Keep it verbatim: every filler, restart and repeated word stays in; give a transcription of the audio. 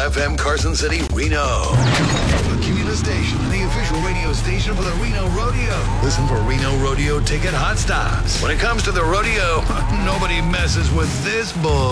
F M Carson City, Reno. The Cumulus Station, the official radio station for the Reno Rodeo. Listen for Reno Rodeo ticket hot stops. When it comes to the rodeo, nobody messes with this bull.